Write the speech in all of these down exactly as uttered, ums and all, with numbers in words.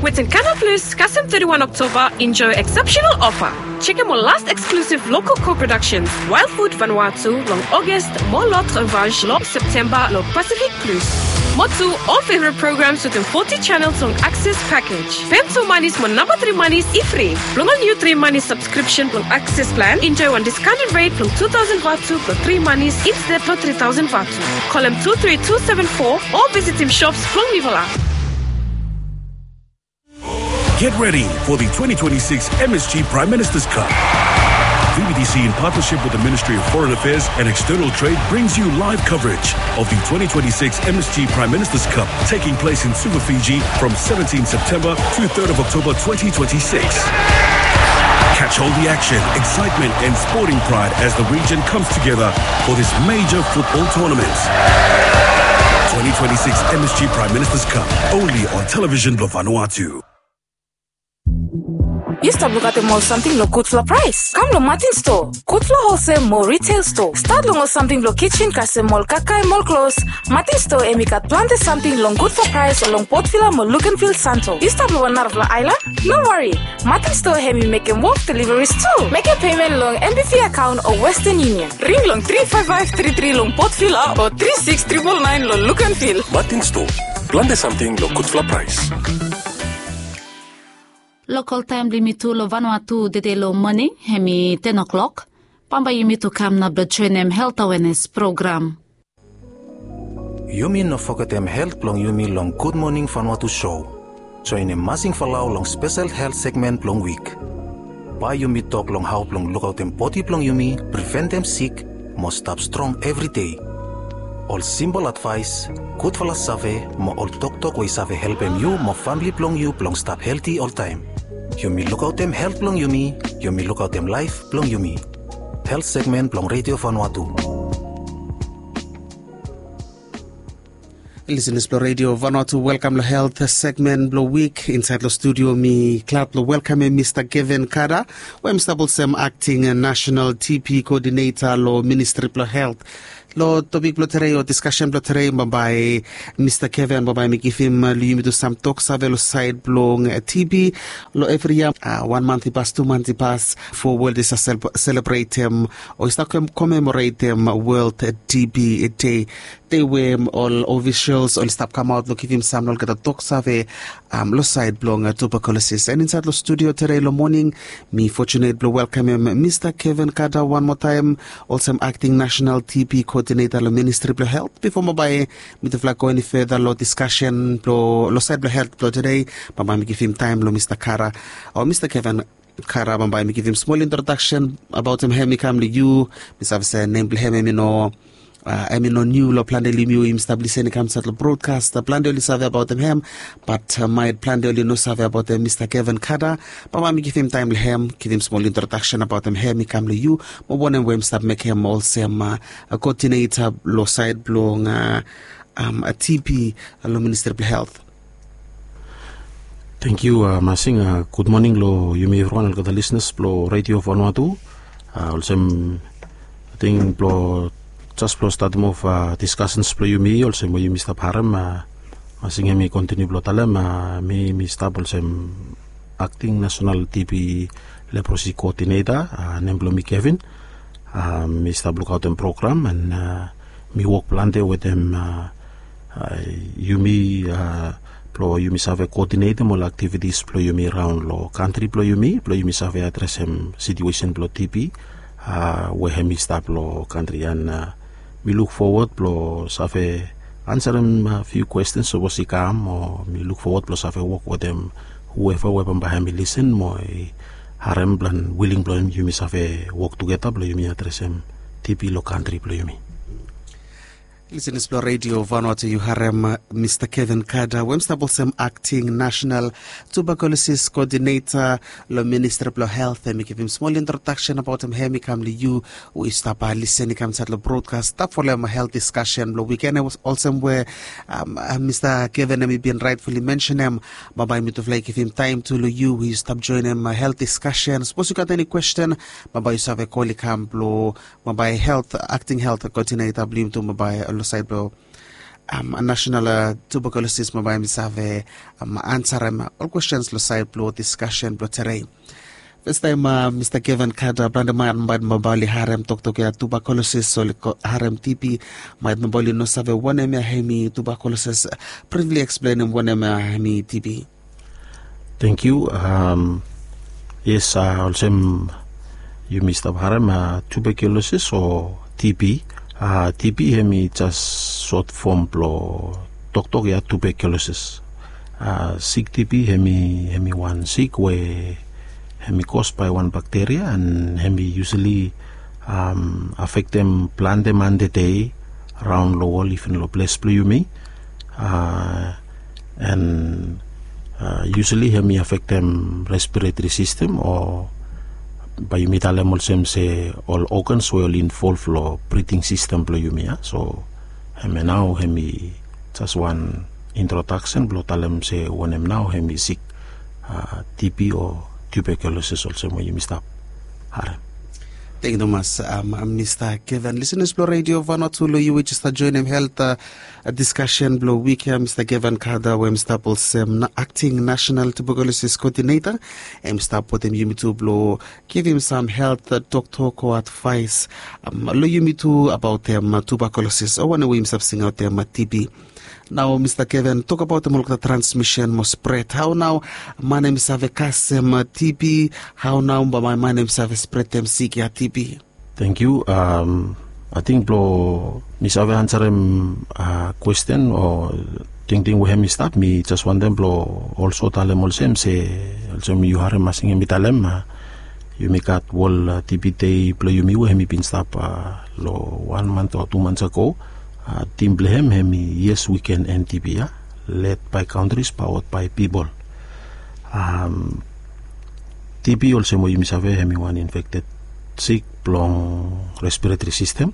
With Nkana Plus, Kasem thirty-first October, enjoy exceptional offer. Check out my last exclusive local co-productions, Wild Food Vanuatu, long August, more L'Autre Vage, long September, long Pacific Plus. Motu, all favorite programs within forty channels on Access Package. Femto Manis, my number three Manis, E-Free. Long on new three Manis subscription, long Access Plan. Enjoy one discounted rate from two thousand Vatu, plus three Manis, instead plus three thousand Vatu. Call him two three two seven four or visit him shops, Plong Nivola. Get ready for the twenty twenty-six M S G Prime Minister's Cup. V B D C, in partnership with the Ministry of Foreign Affairs and External Trade, brings you live coverage of the twenty twenty-six M S G Prime Minister's Cup, taking place in Suva, Fiji from seventeenth September to third of October twenty twenty-six. Catch all the action, excitement and sporting pride as the region comes together for this major football tournament. twenty twenty-six M S G Prime Minister's Cup, only on Television Vanuatu. You stop look at the mall something lo good for price. Come to Martin Store. Good for wholesale mall retail store. Start long or something lo kitchen kase mall kakai mall clothes. Martin Store emikat plante something long good for price along Port Vila mall look and feel Santo. You stop lo Narvla Island? No worry. Martin Store hemi make them walk deliveries too. Make a payment long M B F account or Western Union. Ring long three five five three three long Port Vila or three six nine nine nine long look and feel. Martin Store. Plante something lo good for price. Local time limit to lo Vanuatu dede lo morning, hemi ten o'clock. Pamba yumi to kam na blood health awareness program. Yumi no fokatem health long yumi long Good Morning Vanuatu show. Join a massing falau long special health segment long week. Pa yumi talk long how long look out them body long yumi, prevent them sick, must stop strong every day. All simple advice, good fala save, mo all talk talk we save help em you, mo family plong you plong stop healthy all time. Yumi look out them health plong yumi, yumi look out them life plong yumi. Health segment plong Radio Vanuatu. Listen to Radio Vanuatu. Welcome to Health segment Blow Week inside the studio. Me club welcome Mister Kevin Kada, where Mister Bolsem acting national T P coordinator lo Ministry of Health. Lo topic lo tere o discussion lo tere by Mister Kevin by me give him lu do some talk save lo side blong T B lo every year uh, one month pass two months pass for world is a celebrate him or is commemorate him World T B Day. They were all officials all stop come out lo give him some lo get a talk save um lo side blong tuberculosis and inside the studio today lo morning me fortunate lo welcome him Mister Kevin Kada one more time, also acting national T P coordinator lo Ministry of Health. Before mabaye me to flag go any further lo discussion lo lo side lo health lo today, mabaye me give him time lo Mister Kara or Mister Kevin Kara, mabaye me give him small introduction about him here me come to you Mister say name him me no Uh, I mean, no new lo plan de limu im establish any comes at the broadcast. The plan de only survey about them, but uh, my plan de only no survey about them, Mister Kevin Kada. But me give him time to him, give him small introduction about them. Here me come to you. But one and we start make him also uh, a coordinator lo side blong uh, um a T P uh, lo Ministry of Health. Thank you, uh, Masing. Uh, good morning, lo you may everyone the listeners lo Radio Vanuatu. Uh, also, I think lo. Just plus start move uh, discussions play you me also mo you Mister Param uh, masing mi continue blo talam uh, mi Mister Bolsem acting national T P leprosy coordinator uh, name mi Kevin uh, Mister Blue out program and uh, me work plante with them uh, uh, you me uh, plo you mi save coordinator mo activities plo you me around lo country plo you me plo you mi save address em situation plo T P uh, where mi stop lo country and uh, we look forward to save answer them a few questions so was come or we look forward to save work with them whoever we behind me listen more harem plan willing plan you me save work together plan you me address them T P lo country plan you me. Listen to Radio Vanuatu, you harem Mister Kevin Kada, Wemster Bolsem acting national tuberculosis coordinator, lo Minister of Health, and we give him small introduction about him. Here, me come to you, who is stop by listening, comes at the broadcast, stop for them a health discussion. Lo weekend was also where um, uh, Mister Kevin and me been rightfully mention him, but by me to like give him time to lo you, we stop join him a health discussion. Suppose you got any question, but by you have a call camp lo, by health acting health coordinator, blame to by side bro um, national uh, tuberculosis mobile misave um, answer um, all questions lo side blow discussion blow terrain. First time uh, Mister Kevin Kada brandaman mad mabali harem tok ya tuberculosis so harem T P mad mabali no save one me hemi tuberculosis briefly explain one me hemi T P. Thank you. Um, yes, uh, also um, you Mister Harem uh, tuberculosis or T P. Uh, T P hemi just short form plo tok tok ya tuberculosis. Uh, sick T P hemi hemi one sick where hemi caused by one bacteria and hemi usually um, affect them plant them and the day around the wall even lo place plumi uh, and uh, usually hemi affect them respiratory system or by mitalem also say all organs will involve lo breathing system plumi yeah? So hemi now hemi just one introduction blo talem say when hemi now hemi sick uh, T P or tuberculosis also when you missed up. Harem. Thank you much, um, Mister Kevin. Listeners, Blow Radio Vanuatu lo you just join him health uh, discussion blow week here. Mister Kevin Kada, we Mister Bolsem, acting national tuberculosis coordinator, and Mister Potem Yumitu blow give him some health uh, talk talk or advice. Um, lo Yumitu about um, uh, tuberculosis. Or when we himself sing out them uh, T B. Now, Mister Kevin, talk about the multi transmission must spread. How now my name is Avekasem T B? How now my my name is Ave spread them sick ya T B? Thank you. Um, I think blo Miss Ave answer him uh, question or think think we have missed up. Me just want them blo also tell them also say also me you have masing him bitalem. You make at wall uh, T B day blo you me we have me been stop uh, lo one month or two months ago. Uh, Team Blehem hemi yes we can end T B, yeah? Led by countries, powered by people. Um, T B also mo yumisave hemi one infected sick long respiratory system.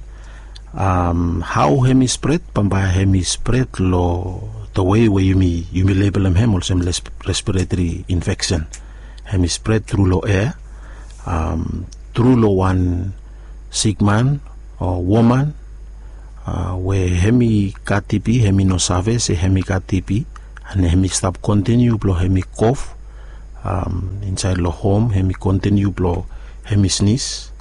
Um, how hemi spread? Pambaya hemi spread lo the way where you me you me label them hem also respiratory infection. Hemi spread through lo air, um, through lo one sick man or woman. Uh, where hemi got T P, hemi no save, say hemi got T P, and hemi stop continue blow hemi cough um, inside the home, hemi continue blow hemi sneeze,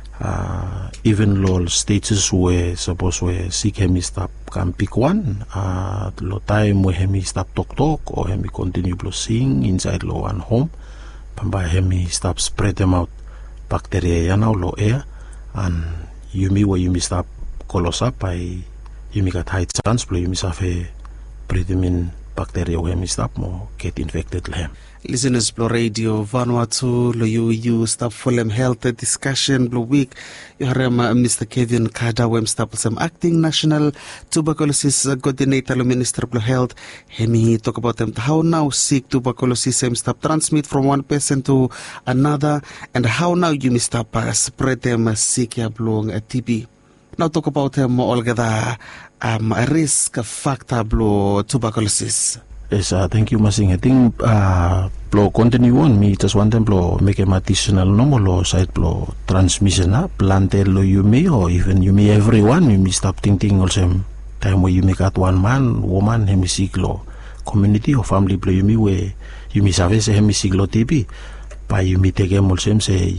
uh, even low stages where suppose where sick hemi stop can pick one, uh, low time where hemi stop talk talk or hemi continue blow sing inside low one home, by hemi stop spread them out bacteria ya now low air, and you me where you me stop close up by you make a high chance play you miss have a breathing in bacteria where you stop more get infected lehem. Listeners, Blow Radio Vanuatu lo you you stop for them health discussion Blow week. You have uh, Mister Kevin Kada wem stop some acting national tuberculosis uh, coordinator lo Minister Blow Health. Hemi talk about them how now sick tuberculosis them stop transmit from one person to another and how now you miss stop uh, spread them uh, sick ya blow uh, T B. Now talk about um, all the um, risk factor blow tuberculosis. Yes, uh, thank you, Masing. I think uh, blow continue on. Me just want them blow make a additional normal side blow transmission. Uh, planted lo you may or even you may everyone you may stop thinking also time where you make at one man, woman, hemicyclo community or family blow you may where you may have a hemicyclo T B. By you may take them also say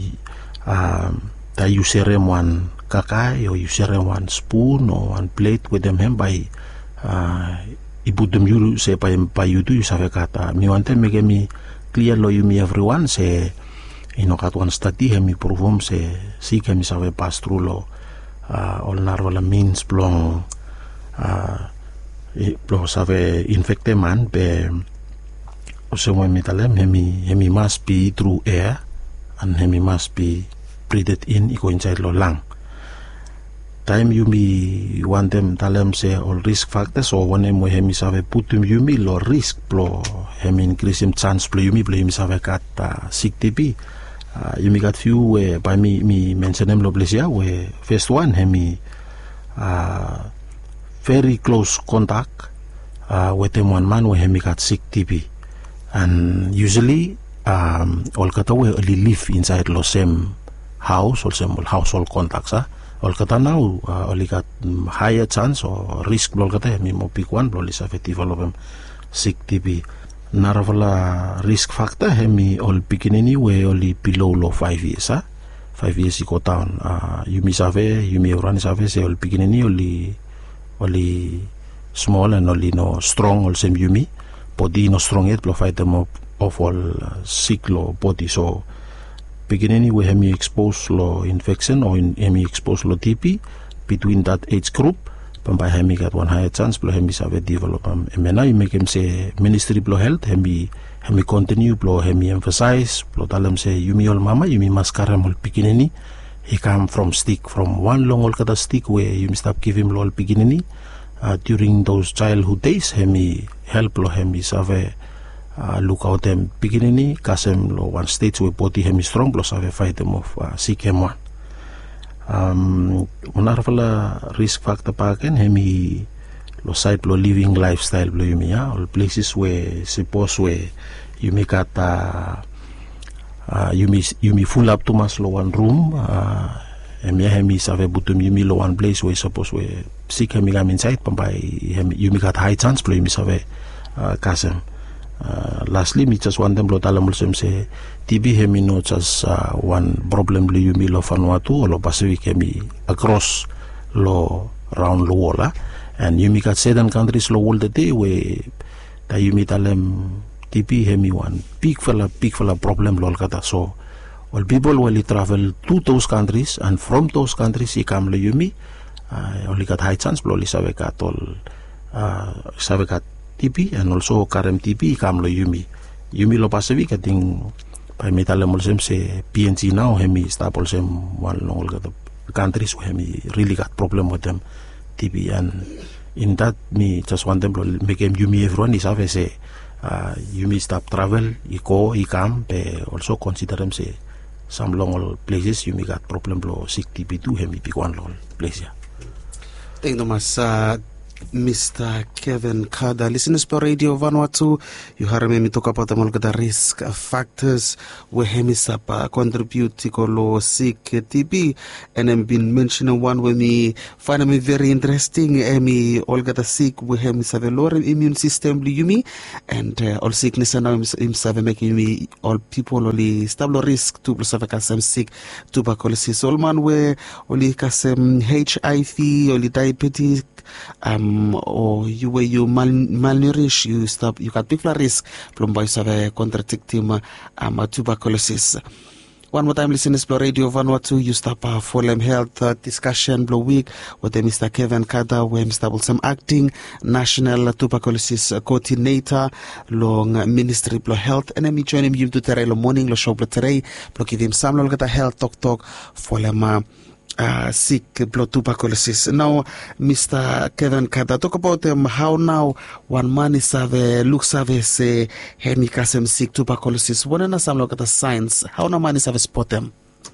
um, that you share one kakai or you share one spoon or one plate with them hem by uh, ibut them you say by by you do you have kata me want to make me clear lo you me everyone say you know kat one study hem me perform say see can me have pass through lo uh, all narwala means blong uh, blong have infected man be so when me tell them hemi hemi must be through air and hemi must be breathed in iko inside lo lung. Time you me want them tell them say all risk factors or one them hemi save put them you me lo risk plo hemi increase him chance plo you me plo hemi save kat uh, sick T B. Uh, you me got few where by me me mention them lo plesia where first one hemi uh, very close contact uh, with them one man where hemi got sick T B. And usually um, all kata we only live inside lo same house or same household contacts. Huh? ol kata now uh, oli kat um, higher chance or risk blol kata hemi mo pick one blol isa fe develop em sick T B naravala risk factor hemi ol pikinini we oli below lo five years ha five years iko town uh, yumi save yumi urani save se ol pikinini oli oli small and oli no strong ol sem yumi body no strong yet blow fight them up of all uh, sick lo body so beginning we hemi expose lo infection or in hemi expose lo T B between that age group pampai hemi got one higher chance blow hemi save develop um emena you make him say ministry blow health hemi hemi continue blow hemi emphasize blow talam say yumi ol mama yumi maskara mol beginning he come from stick from one long ol kata stick where you stop give him lo ol beginning uh, during those childhood days hemi help lo hemi save uh, look out them beginning kasem lo one stage where body hemi strong lo save fight them of uh, sick hem one um unarvala risk factor paken hemi lo side lo living lifestyle lo yumi ya all places where suppose where you make at uh, uh, yumi yumi full up to mas lo one room uh, hemi hemi save butum yumi lo one place where suppose where sick hemi gam inside pampai hemi yumi got high chance lo yumi save uh, kasem uh, lastly me just want them lo talamul sem se T B hemi no just uh, one problem lo yumi lo Vanuatu lo Pacific hemi across lo round lo wala and yumi got seven countries lo world day where ta yumi talem T B hemi one big fella big fella problem lo kata so all people will travel to those countries and from those countries he come lo yumi uh, only got high chance lo li save kat all uh, save kat T B and also karem T B come lo yumi yumi lo Pacific I think by metal molsem se P N G now hemi stop also one long got countries who hemi really got problem with them T B and in that me just want them to make him yumi everyone is have say uh, yumi stop travel he go he come they also consider them say some long places yumi got problem lo sick T B too hemi pick one long place yeah. Thank you much uh, Mister Kevin Kada. Listeners per Radio Vanuatu, you heard me talk about the mulgada risk factors where hemisapa contribute to lo sick T B, and I've been mentioning one where me find me very interesting. Emi all got a sick where hemisave lower immune system yumi, and uh, all sickness and now himself making me all people only stable risk to plus have kasem sick tuberculosis. All man where only kasem H I V, only diabetes. Um, or you were you mal, malnourished, you stop, you got big risk from boys have a contracting um, tuberculosis. One more time, listeners, Blow Radio Vanuatu, you stop uh, Fulham Health uh, discussion Blow Week with uh, Mister Kevin Kada, where Mister Bulsam acting National Tuberculosis Coordinator, long Ministry Blow Health, and then me join him to Terre morning, lo show Blow Terre, Blow give him some lo get health talk talk Fulham uh, Uh, sick blood tuberculosis. Now, Mister Kevin Kada, talk about um, how now one man is have a looks have a say hemikasem sick tuberculosis. What are some look at the signs? How now man is have a spot them?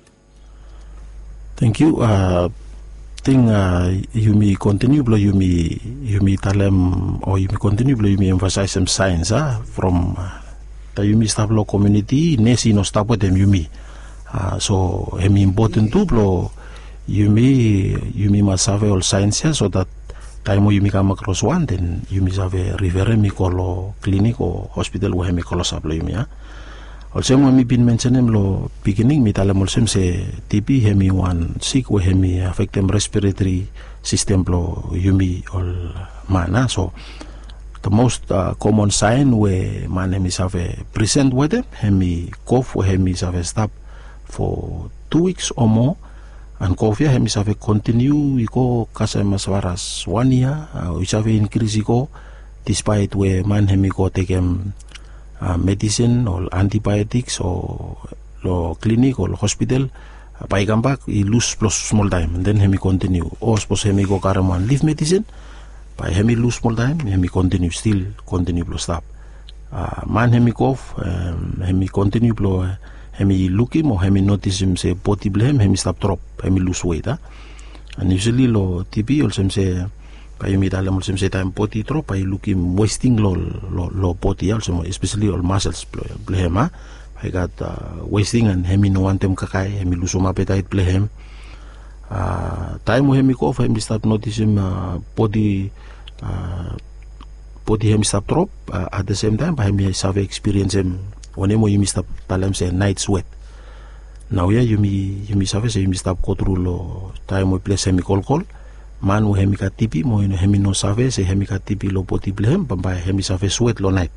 Thank you. Uh, thing uh, you may continue blow you may you may tell them or you may continue blow you may emphasize some signs uh, from uh, the you may stable community. Nesi no stop with them you may. Uh, so hemi important to blow. You may you may must have all signs here so that time you may come across one then you may have a river me call clinic or hospital where me call supply you may also when me been mentioning lo beginning me tell them also say T B hemi one sick where me affect them respiratory system lo you may all man so the most uh, common sign where man hemi have a present with them hemi cough where hemi have a stop for two weeks or more. And coffee hemis have continue iko kasem as far as one year uh, which have increase iko despite where man hemi go take um, uh, medicine or antibiotics or lo clinic or hospital uh, by come back he lose plus small time and then hemi continue or suppose hemi go karaman leave medicine by hemi lose small time hemi continue still continue plus stop uh, man hemi cough um, hemi continue plus uh, hemi look him or hemi notice him say body blame hemi stop drop hemi lose weight huh? And usually lo T B also say by hemi dalam also say time body drop by look him wasting lo lo, lo body also especially all muscles blame huh? I got uh, wasting and hemi no want them kakai hemi lose some appetite blame Uh, time we hemi cough, hemi start noticing uh, body uh, body hemi start drop. Uh, at the same time, hemi have experience him when hemi you start talam say night sweat. Now yeah, you mi you mi have say you start go through lo time we place hemi call call. Man we hemi ka tipi mo ino hemi no save say hemi ka tipi lo body blehem bamba hemi save sweat lo night.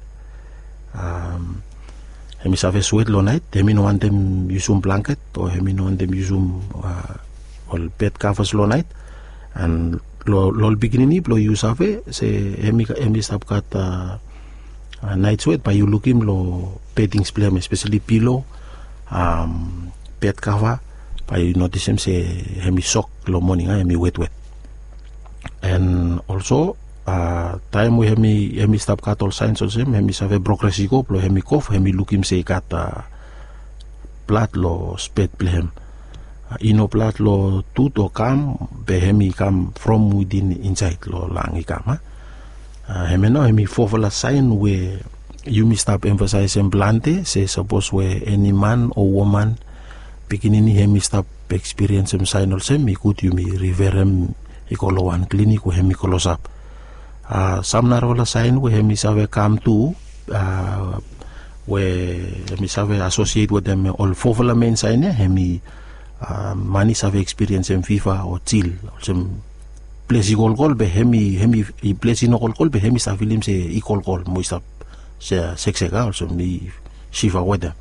Um, hemi save sweat lo night. Hemi no want them use um blanket or hemi no want them use um uh, all bed covers lo night, and lo lo beginning lo use ave se hemi hemi stop kat uh, uh, night sweat by you look him lo bedding blame, especially pillow, um, bed cover by you notice him say hemi sock lo morning uh, hemi wet wet. And also uh, time we hemi hemi stop kat all signs also hemi save progressive go lo hemi cough hemi look him say kat uh, blood lo sped blame. Ino plat lo tut o kam be hemi kam from within inside lo langi kam ha. Uh, hemi no hemi fofala sign where you mi stop emphasizing blante say suppose where any man or woman beginning hemi stop experience some sign also mi kut you mi riverem ikolo one clinic where hemi close up. Uh, some narwala sign where hemi save come to uh, where hemi save associate with them all fofala main sign hemi Uh, mani save experience in FIFA or chill some place gol gol be hemi hemi i place no gol gol be hemi sa film se i gol gol mo isa se sexega also mi shifa weda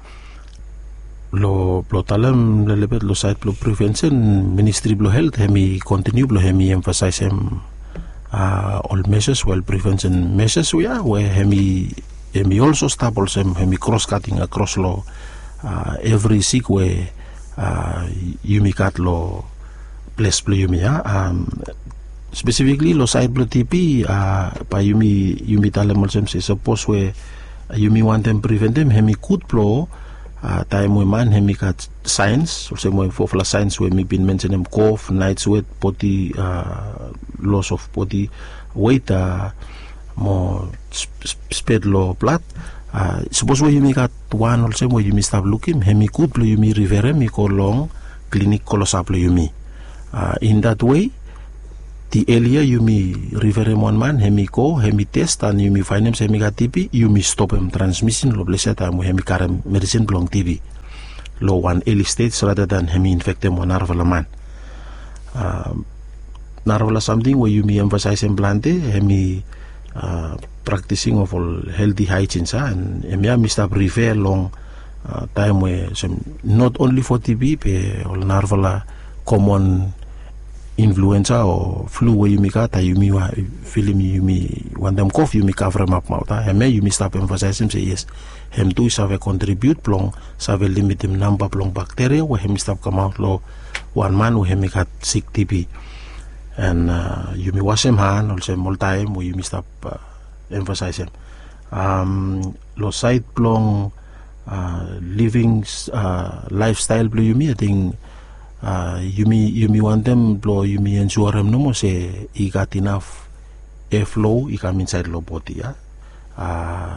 lo lo talam le lebet lo site lo prevention ministry blo health hemi continue blo hemi emphasize him uh, all measures well prevention measures we are where hemi hemi also stop also hemi cross cutting across lo uh, every sick way Uh, yumi kat lo place blo yumi ha um, specifically lo side blo T P uh, pa yumi yumi talem also say suppose we uh, yumi want them prevent them hemi kut blo uh, time we man hemi kat signs also mo for la signs we mi been mention them cough night sweat body uh, loss of body weight uh, mo sp speed lo blood. Uh, suppose we yumi kat one also mo yumi stop looking hemi kut blo yumi rivere mi ko long clinic kolosap lo yumi. Uh, in that way the earlier yumi rivere one man hemi ko hemi test and yumi find him hemi kat T B yumi stop him transmission lo blesa ta mo hemi karam medicine blong T B lo one early stage rather than hemi infect them one narvala man. Uh, narvala something where yumi emphasize him blante hemi uh, practicing of all healthy hygiene sa and emia mista refer long uh, time where some not only for T B pe all narvala common influenza or flu where you mi kata you mi wa feeling you mi want them cough you mi cover map mouth emia you mi stop emphasizing say yes hem tu save contribute plong save limit him number plong bacteria where hem stop come out lo one man where hem kat sick T B and uh, you mi wash him hand also all time where you mi stop uh, emphasize him. Um, lo side plong uh, living uh, lifestyle blo yumi I think uh, yumi yumi want them blo yumi ensure them no mo say he got enough airflow he come inside lo body ya. Uh,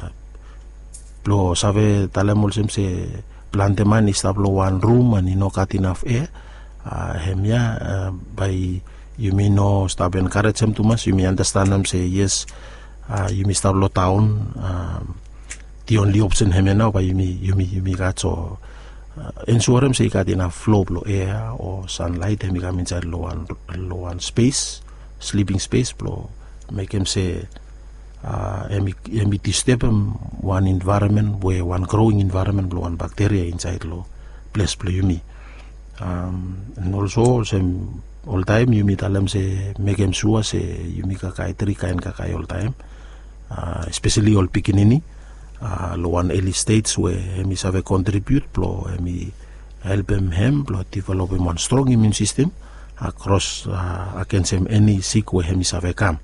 blo save talem also say plante man is blo one room and he no got enough air. Uh, him ya uh, by yumi no stop encourage him too much yumi understand them say yes. Uh, you miss lo town um, the only option him now by you me you me you me got so uh, ensure him say got enough flow blow air or sunlight him come inside low one low one space sleeping space blow make him say uh him him disturb him one environment where one growing environment blow one bacteria inside low place blow you me um, and also some all time you meet alam say make him sure say you me kakai three kain kakai all time. Uh, especially all pikinini uh, lo one early states where hemi have contribute plo hemi help him him plo develop him one strong immune system across uh, against him any sick where hemi have come.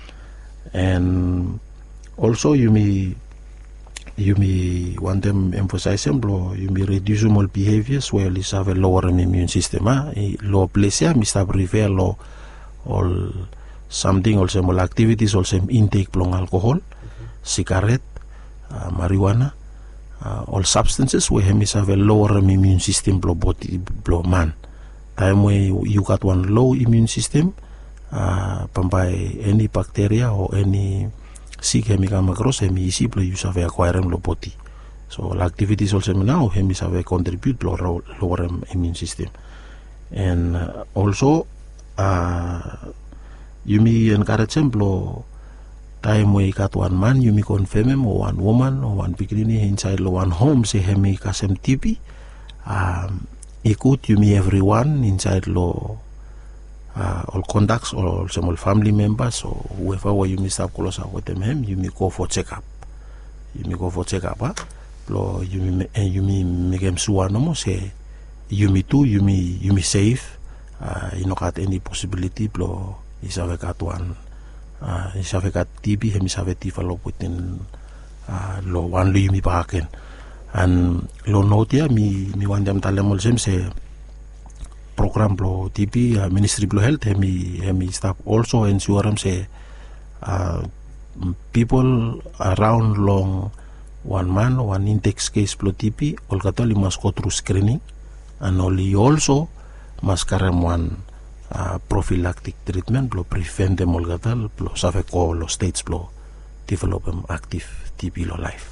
And also you may you may want them emphasize him plo you may reduce all behaviors where you have a lower immune system ah low place ya mista prefer low all something also more activities also intake plong alcohol, mm-hmm. cigarette, uh, marijuana, uh, all substances where hemi have a lower immune system blow body blow man. time where you got one low immune system, uh, by any bacteria or any sick hemi come across hemi easy plo you have acquire lo body. So activities also now hemi have contribute to lower immune system. And uh, also uh, you may encourage them plo time where you got one man you may confirm him or one woman or one beginning inside lo one home say hemi kasem T B. Um, ikut you may everyone inside lo uh, all contacts or some all family members or whoever where you may start close with them him you may go for checkup. You may go for checkup. Huh? Lo you may and you may make them sure no more say you may too you may you may safe. Uh, you know got any possibility plo is have got one uh, is have got T B him is have develop within uh, lo one lo you may bahaken. And lo notia mi mi wandam talemol sem se program lo T B uh, Ministry of Health hemi hemi staff also ensure se uh, people around long one man one index case lo T B all katoli must go through screening and only also must carry one uh, prophylactic treatment lo prevent them all katal lo save ko lo states lo develop them active T B lo life.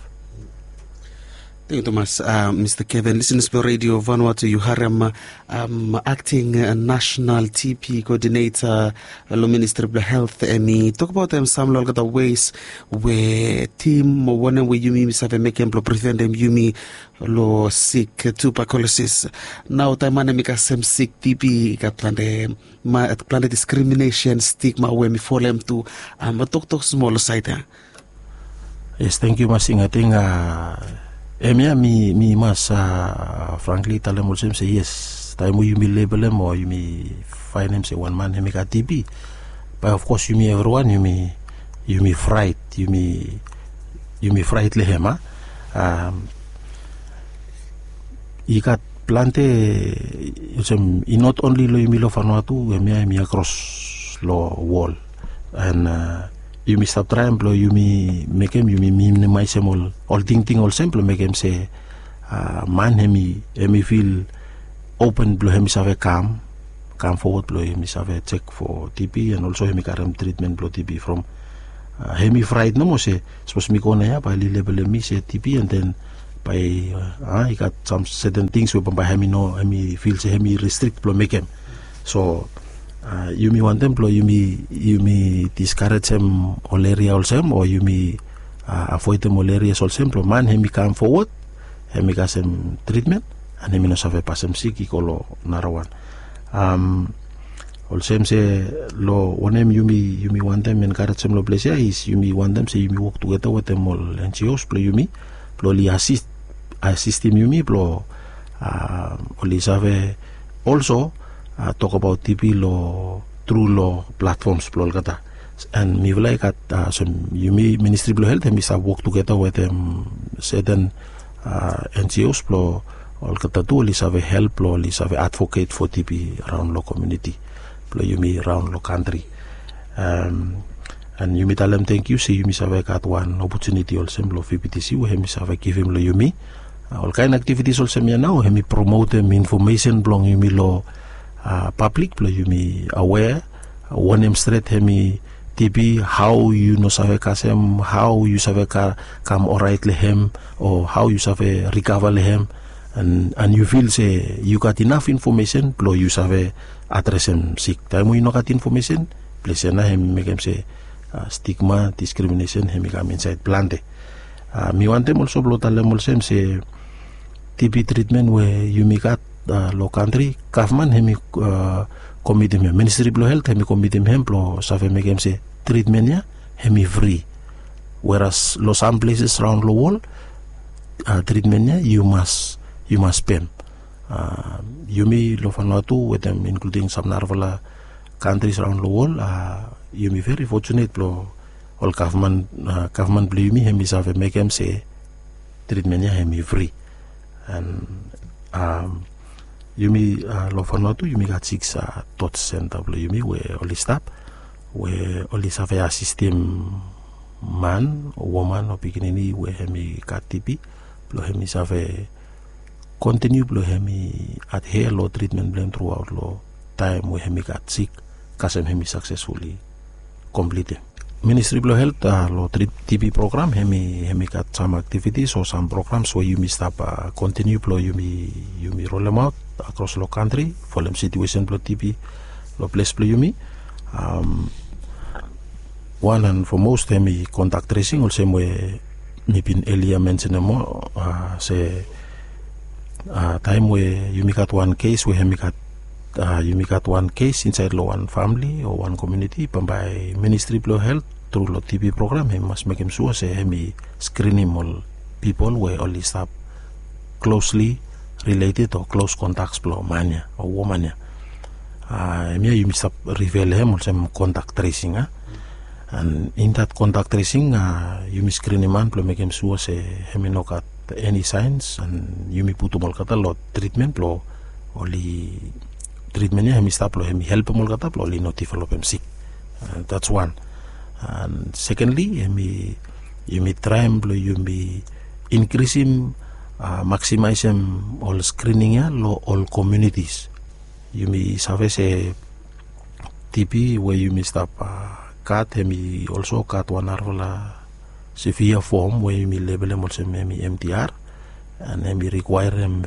Thank you, Thomas. Uh, Mister Kevin, listeners to Radio Vanuatu, you are um, um, acting uh, national T P coordinator, uh, Ministry of Health. And me talk about them some of the ways where team one way you mean have make them prevent them you me lo sick tuberculosis. Now time man make some sick T B got plan ma plan discrimination stigma where me fall them to um talk talk small side. Yes, thank you, Masing. I think. Uh, Emia mi mi mas uh, frankly tell them say yes time you may label them or you may find them say one man he make a T B but of course you may everyone you may you may fright you may you may fright lehem um you got plante you not only lo you may lo Vanuatu emia mi across lo wall and uh, you may stop trying blow you may make him you may minimize him all all thing thing all simple make him say uh, man him he feel open blow him have a calm come forward blow him have a check for T B and also him carry treatment blow T B from uh, him fried no more say suppose me go na ya by level me say T B and then by uh, he got some certain things we by him no him feel say him restrict blow make him so Uh, you may want them, you may you may discourage them malaria also, or you may uh, avoid the malaria also. Man, he may come forward, he may get some treatment, and he may not have a pass him sick. He call narawan. Um, also say lo one them you may you may want them encourage them lo place is you may want them say you may work together with them all N G Os. Plo you may plo li assist assist him you may plo uh, only have also. Uh, talk about T B law through law platforms plol kata and me like at uh, some you may Ministry of Health and we have work together with them certain uh, N G Os plo all kata tu li have help lo li have advocate for T B around lo community plo you may around lo country um, and you may tell them thank you see you may have got one opportunity also lo V P T C we have give him lo you may uh, all kind of activities also me now he promote them information belong you may lo Uh, public, you may aware uh, one name straight hemi T B how you know save kasem how you save ka come alright lehem or how you save recover lehem and and you feel say you got enough information blow you save address him sick time you know got information please na him make him say uh, stigma discrimination him come inside plante uh, me want them also blow tell them also say T B treatment where you may got Uh, lo country government hemi uh, committee me Ministry of Health hemi committee me plo save make him say treatment ya hemi free whereas lo some places around the world uh, treatment ya you must you must pay uh, you may lo Vanuatu with them including some narvala countries around the world uh, you may very fortunate plo all government uh, government believe me hemi save make him say treatment ya hemi free and um you may uh, lo Vanuatu you may got six uh, tot center you may where only stop where only have a system man or woman or beginning where he may got T B lo he may have a continue blo hemi adhere lo treatment blame throughout lo time we hemi got sick kasem hemi successfully complete. Ministry of Health uh, lo T B program hemi hemi got some activities or some programs where you may stop uh, continue blo you may you may roll them out across the country for them situation blo T B lo place blo you may um, one and foremost hemi contact tracing also me me been earlier mentioned mo uh, say uh, time where you may got one case where hemi got Uh, you may got one case inside lo one family or one community by Ministry of Health through lo T B program he must make him sure say hemi screening all people where only stop closely related or close contacts blo mania or woman uh, you must reveal him some contact tracing uh? and in that contact tracing uh, you must screen him and make him sure say hemi no got any signs and you may put all kata lo treatment blo only treatmentnya hemi stop lo hemi help mol kata lo li not develop him sick. Uh, that's one. And secondly hemi hemi try blo hemi increase him uh, maximize him all screening ya lo all communities. Hemi save se T B where you may stop uh, cut hemi also cut one arvola severe form where you may label him also hemi M T R and hemi require him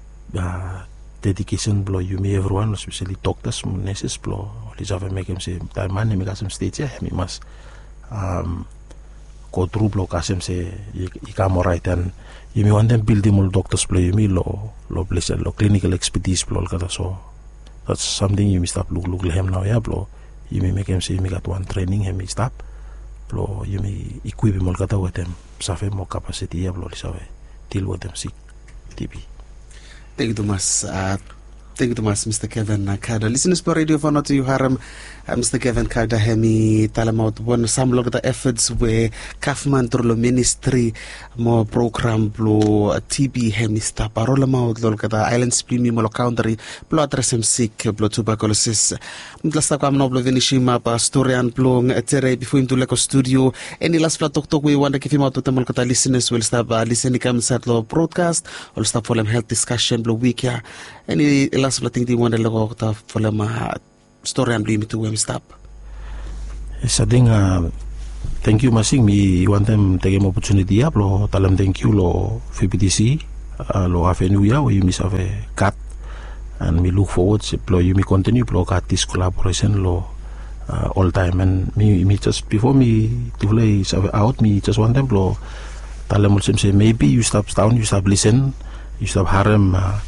uh, dedication blo you may everyone especially doctors nurses blo lisave make him say time man hemi kasem stage ya hemi mas um, go through blo kasem say ikamo right and you may want them build him all doctors blo you may lo lo place lo clinical expertise blo kata so that's something you may stop look look him now ya blo you may make him say you may got one training hemi stop blo you may equip him all kata with them save more capacity ya blo lisave deal with them sick T B. Thank you, Thomas. Uh, thank you, Thomas, Mister Kevin Kada. Listeners for Radio Fano to you, Haram. Uh, Mister Kevin Kada, hemi talamaut one some look at the efforts where Kafman Turlo Ministry more program blo T B hemi sta parola maut look at the islands plimi molo country blo address him sick blo tuberculosis. Mtlasta kam no blo venishima pa storian blo etere before him to leko studio. Any last flat talk talk we want to give him out to the molkata listeners will stop uh, listening come set lo broadcast or stop for them health discussion blo week ya. Any last flat thing they want to look at for them uh, story and bring me to where we stop. Yes, I think uh, thank you masing mi want them take an opportunity ya blo talam thank you lo V P T C uh, lo avenue ya where you miss have a cut and we look forward to blo you may continue blo cut this collaboration lo uh, all time and me me just before me to play out me just want them blo talam also say maybe you stop down you stop listen you stop harem uh,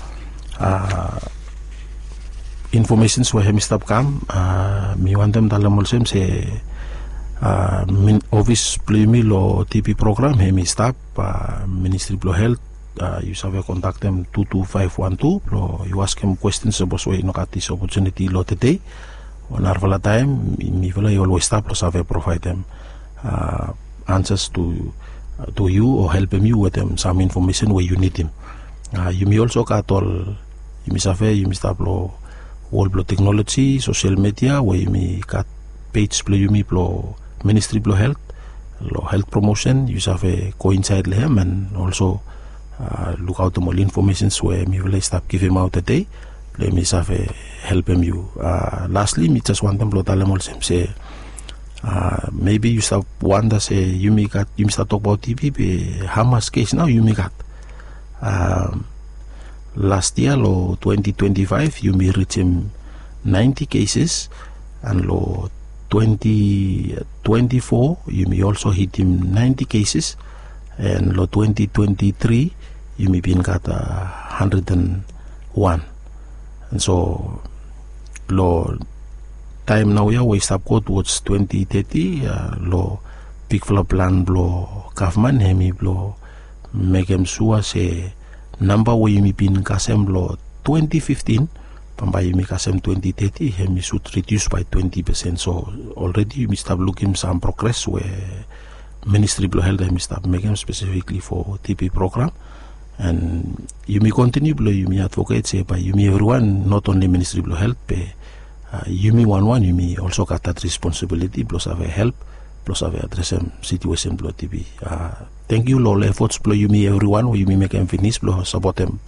uh, informations where hemi stop come uh, mi want them dalam mulsem se uh, min office plimi lo T P program hemi stop uh, Ministry of Health uh, you have contact them two two five one two lo you ask them questions about why no got this opportunity lo today on our time mi vela you always stop lo have provide them uh, answers to uh, to you or help them you with them some information where you need them uh, you may also got all you may have you may stop lo all blo technology, social media, where you may got page blo you may blo Ministry of Health, lo health promotion, you have a coincide lehem and also uh, look out the more information where me will stop give him out a day. Let me have a help him you. Uh, lastly, me just want them blo talam also say uh, maybe you stop wonder say you may got you may start talk about T B be how much case now you may got. Um, Last year, lo twenty twenty-five, you may reach him ninety cases, and lo twenty twenty-four, you may also hit him ninety cases, and lo twenty twenty-three, you may be in got uh, one hundred one. And so, lo time now ya we stop go towards twenty thirty, uh, lo big fla plan blo government hemi blo make him sure say number where you may be in kasem lo twenty fifteen pamba you may kasem twenty thirty hemi should reduce by twenty percent. So already you may start looking some progress where Ministry of Health hemi start making specifically for T B program, and you may continue blo you may advocate say by you may everyone not only Ministry of Health but uh, you may one one you may also got that responsibility plus have a help plus have address some situation blo T B. Uh, thank you all efforts blo you may everyone or you may make them finish blo support them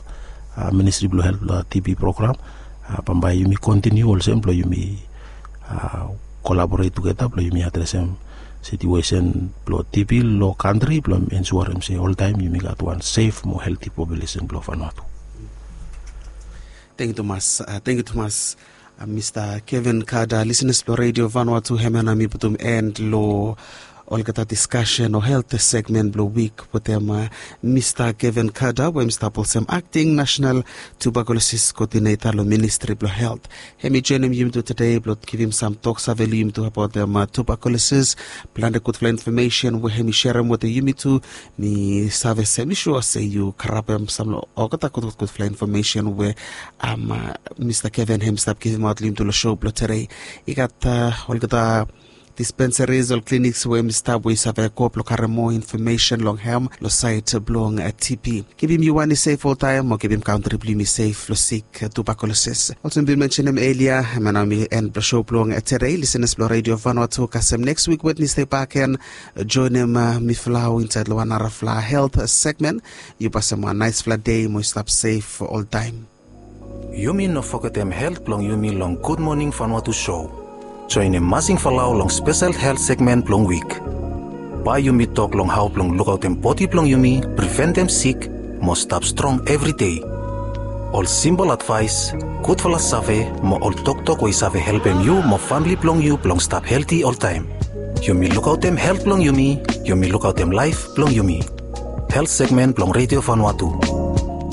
uh, Ministry Blue Health uh, T B program. Uh, pambai yumi continue also emplo yumi uh, collaborate together plo yumi address em situation plo T B lo country plo ensure em say all time yumi got one safe more healthy population plo Vanuatu. Thank you Thomas. Uh, thank you Thomas. Uh, Mister Kevin Kada, listeners plo Radio Vanuatu hemana mi putum end lo Olgata discussion or health segment blue week with them uh, Mister Kevin Kada, where Mister Polsem acting national tuberculosis coordinator lo Ministry of Health. Hemi join him today, but give him some talks available to about them uh, tuberculosis, plan the good for information where hemi share him with the Yumi to ni service semi sure say you karabem some Olgata good good for information where um uh, Mister Kevin himself give him out lim to the show blood today. He got uh, Olgata dispensaries or clinics where Mister Boys have a couple of more information long ham lo site blong at T P. Give him you one safe all time or give him country blue safe lo sick tuberculosis. Also been mentioned him earlier, Manami and show blong at today. Listeners Blo Radio Vanuatu Kasem next week Wednesday back and join him uh, mi flow inside lo one fla health segment. You pass him a nice flat day, mo stop safe for all time. Yumi no forget them health blong Yumi long Good Morning Vanuatu show. Join a masing falau long special health segment long week. By Yumi talk long how long look out them body long Yumi, prevent them sick, must stop strong every day. All simple advice, good for la save, mo all talk talk we save help them you, mo family long you, long stop healthy all time. Yumi look out them health long Yumi, Yumi look out them life long Yumi. Health segment long Radio Vanuatu.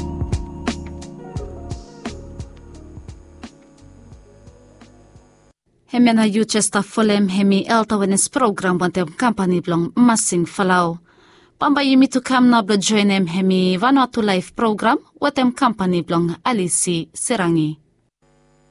Hemena yu chesta folem hemi health awareness program wantem company blong masing falau. Pamba yimi to kam na blood joinem hemi Vanuatu life program watem company blong Alisi Serangi.